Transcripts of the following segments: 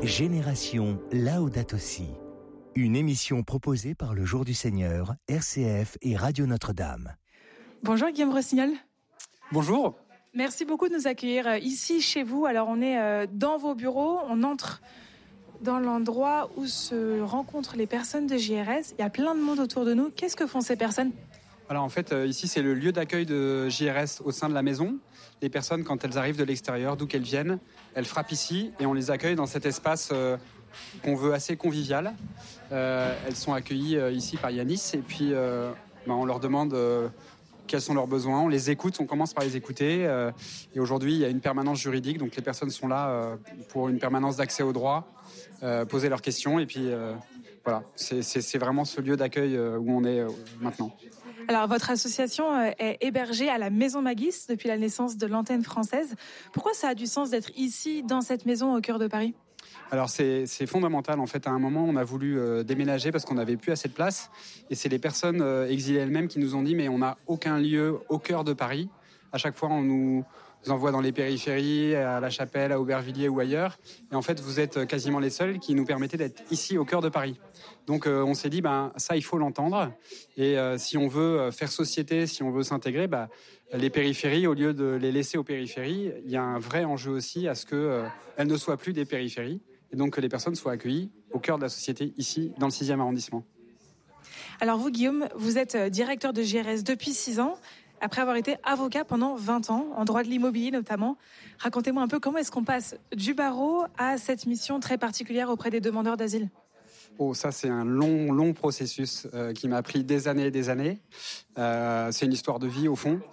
Génération Laudato Si, une émission proposée par le Jour du Seigneur, RCF et Radio Notre-Dame. Bonjour Guillaume Rossignol. Bonjour. Merci beaucoup de nous accueillir ici chez vous. Alors on est dans vos bureaux, on entre dans l'endroit où se rencontrent les personnes de JRS. Il y a plein de monde autour de nous. Qu'est-ce que font ces personnes ? Alors en fait, ici c'est le lieu d'accueil de JRS au sein de la maison. Les personnes, quand elles arrivent de l'extérieur, d'où qu'elles viennent, elles frappent ici et on les accueille dans cet espace qu'on veut assez convivial. Elles sont accueillies ici par Yanis et puis on leur demande quels sont leurs besoins. On les écoute, on commence par les écouter. Et aujourd'hui, il y a une permanence juridique, donc les personnes sont là pour une permanence d'accès au droit, poser leurs questions et puis voilà, c'est vraiment ce lieu d'accueil où on est maintenant. Alors, votre association est hébergée à la Maison Magis depuis la naissance de l'antenne française. Pourquoi ça a du sens d'être ici, dans cette maison au cœur de Paris ? Alors c'est fondamental en fait. À un moment, on a voulu déménager parce qu'on n'avait plus assez de place. Et c'est les personnes exilées elles-mêmes qui nous ont dit mais on n'a aucun lieu au cœur de Paris. À chaque fois, on nous envoie dans les périphéries, à La Chapelle, à Aubervilliers ou ailleurs. Et en fait, vous êtes quasiment les seuls qui nous permettaient d'être ici au cœur de Paris. Donc on s'est dit ça il faut l'entendre. Et si on veut faire société, si on veut s'intégrer, les périphéries, au lieu de les laisser aux périphéries, il y a un vrai enjeu aussi à ce qu'elles ne soient plus des périphéries. Et donc que les personnes soient accueillies au cœur de la société, ici, dans le 6e arrondissement. Alors vous, Guillaume, vous êtes directeur de JRS depuis 6 ans, après avoir été avocat pendant 20 ans, en droit de l'immobilier notamment. Racontez-moi un peu comment est-ce qu'on passe du barreau à cette mission très particulière auprès des demandeurs d'asile ? Oh, ça c'est un long processus qui m'a pris des années et des années. C'est une histoire de vie au fond.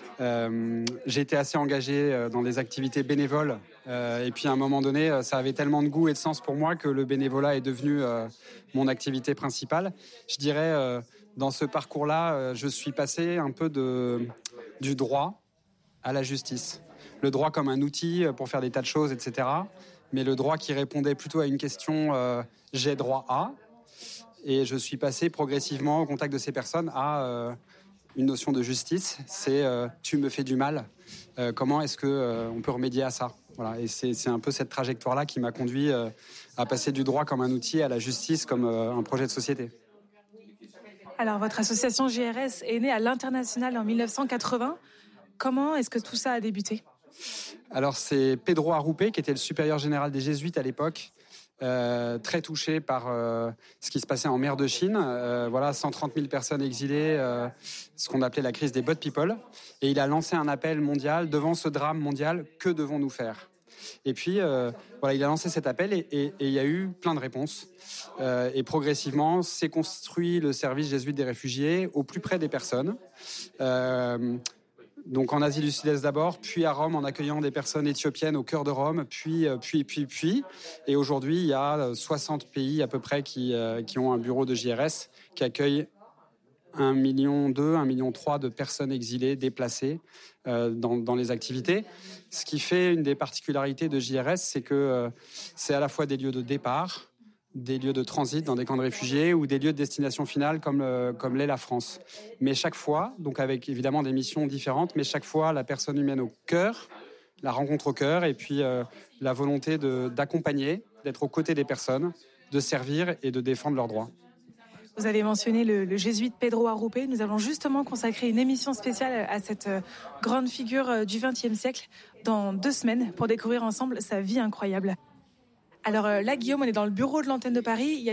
J'ai été assez engagé dans des activités bénévoles et puis à un moment donné, ça avait tellement de goût et de sens pour moi que le bénévolat est devenu mon activité principale. Je dirais, dans ce parcours-là, je suis passé un peu du droit à la justice. Le droit comme un outil pour faire des tas de choses, etc. Mais le droit qui répondait plutôt à une question « j'ai droit à ». Et je suis passé progressivement au contact de ces personnes à une notion de justice, c'est tu me fais du mal, comment est-ce qu'on peut remédier à ça ? Voilà, et c'est un peu cette trajectoire-là qui m'a conduit à passer du droit comme un outil à la justice comme un projet de société. Alors votre association JRS est née à l'international en 1980. Comment est-ce que tout ça a débuté ? Alors c'est Pedro Arrupe qui était le supérieur général des Jésuites à l'époque. Très touché par ce qui se passait en mer de Chine. 130 000 personnes exilées, ce qu'on appelait la crise des boat people. Et il a lancé un appel mondial devant ce drame mondial. Que devons-nous faire ? Et puis, il a lancé cet appel et il y a eu plein de réponses. Et progressivement, s'est construit le service jésuite des réfugiés au plus près des personnes. Donc en Asie du Sud-Est d'abord, puis à Rome en accueillant des personnes éthiopiennes au cœur de Rome, puis. Et aujourd'hui, il y a 60 pays à peu près qui ont un bureau de JRS qui accueille 1,2 million, 1,3 million de personnes exilées, déplacées dans les activités. Ce qui fait une des particularités de JRS, c'est que c'est à la fois des lieux de départ, des lieux de transit dans des camps de réfugiés ou des lieux de destination finale comme l'est la France. Mais chaque fois, donc avec évidemment des missions différentes, mais chaque fois la personne humaine au cœur, la rencontre au cœur et puis la volonté d'accompagner, d'être aux côtés des personnes, de servir et de défendre leurs droits. Vous avez mentionné le jésuite Pedro Arrupe. Nous allons justement consacrer une émission spéciale à cette grande figure du XXe siècle dans 2 semaines pour découvrir ensemble sa vie incroyable. Alors là, Guillaume, on est dans le bureau de l'antenne de Paris. Il y a